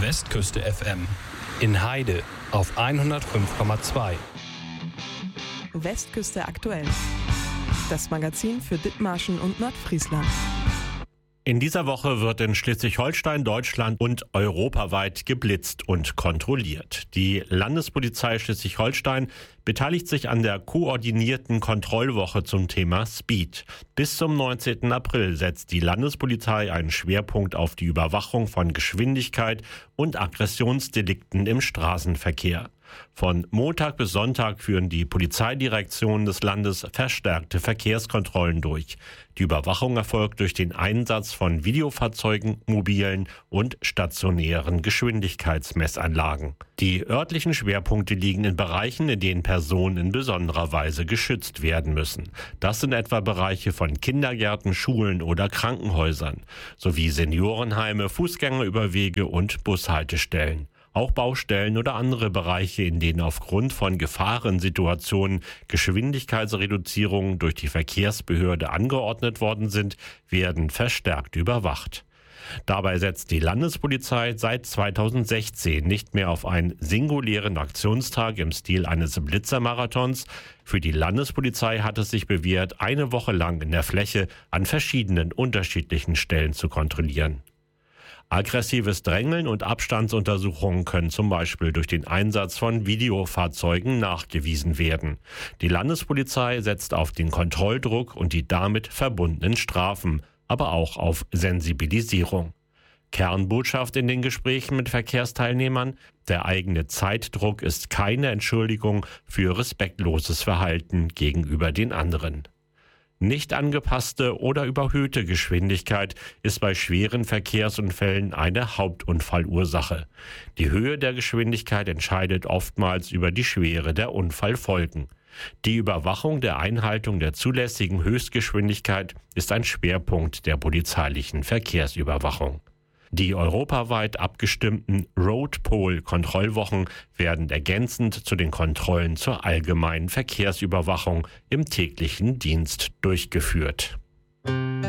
Westküste FM. In Heide auf 105,2. Westküste aktuell. Das Magazin für Dithmarschen und Nordfriesland. In dieser Woche wird in Schleswig-Holstein, Deutschland und europaweit geblitzt und kontrolliert. Die Landespolizei Schleswig-Holstein beteiligt sich an der koordinierten Kontrollwoche zum Thema Speed. Bis zum 19. April setzt die Landespolizei einen Schwerpunkt auf die Überwachung von Geschwindigkeit und Aggressionsdelikten im Straßenverkehr. Von Montag bis Sonntag führen die Polizeidirektionen des Landes verstärkte Verkehrskontrollen durch. Die Überwachung erfolgt durch den Einsatz von Videofahrzeugen, mobilen und stationären Geschwindigkeitsmessanlagen. Die örtlichen Schwerpunkte liegen in Bereichen, in denen Personen in besonderer Weise geschützt werden müssen. Das sind etwa Bereiche von Kindergärten, Schulen oder Krankenhäusern, sowie Seniorenheime, Fußgängerüberwege und Bushaltestellen. Auch Baustellen oder andere Bereiche, in denen aufgrund von Gefahrensituationen Geschwindigkeitsreduzierungen durch die Verkehrsbehörde angeordnet worden sind, werden verstärkt überwacht. Dabei setzt die Landespolizei seit 2016 nicht mehr auf einen singulären Aktionstag im Stil eines Blitzermarathons. Für die Landespolizei hat es sich bewährt, eine Woche lang in der Fläche an verschiedenen unterschiedlichen Stellen zu kontrollieren. Aggressives Drängeln und Abstandsuntersuchungen können zum Beispiel durch den Einsatz von Videofahrzeugen nachgewiesen werden. Die Landespolizei setzt auf den Kontrolldruck und die damit verbundenen Strafen, aber auch auf Sensibilisierung. Kernbotschaft in den Gesprächen mit Verkehrsteilnehmern: Der eigene Zeitdruck ist keine Entschuldigung für respektloses Verhalten gegenüber den anderen. Nicht angepasste oder überhöhte Geschwindigkeit ist bei schweren Verkehrsunfällen eine Hauptunfallursache. Die Höhe der Geschwindigkeit entscheidet oftmals über die Schwere der Unfallfolgen. Die Überwachung der Einhaltung der zulässigen Höchstgeschwindigkeit ist ein Schwerpunkt der polizeilichen Verkehrsüberwachung. Die europaweit abgestimmten Road-Pol-Kontrollwochen werden ergänzend zu den Kontrollen zur allgemeinen Verkehrsüberwachung im täglichen Dienst durchgeführt.